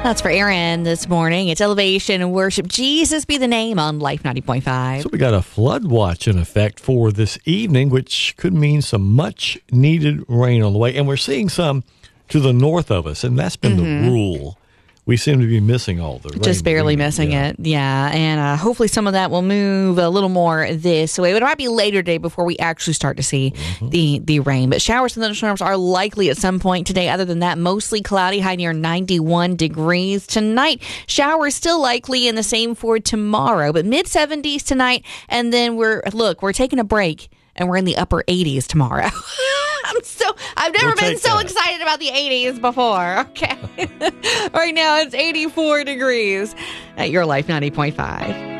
That's for Aaron this morning. It's Elevation and Worship. Jesus be the name on Life 90.5. So we got a flood watch in effect for this evening, which could mean some much needed rain on the way. And we're seeing some to the north of us, and that's been the rule. We seem to be missing all the rain. Just barely missing it. Yeah. And hopefully some of that will move a little more this way. It might be later today before we actually start to see the rain. But showers and thunderstorms are likely at some point today. Other than that, mostly cloudy, high near 91 degrees. Tonight, showers still likely, and the same for tomorrow. But mid-70s tonight. And then we're taking a break, and we're in the upper 80s tomorrow. I've never been so excited about the 80s before. Okay. Right now it's 84 degrees at Your Life 90.5.